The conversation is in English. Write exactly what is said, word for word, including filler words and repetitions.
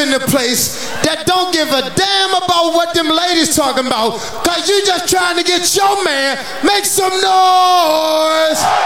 in the place that don't give a damn about what them ladies talking about, cause you just trying to get your man. Make some noise.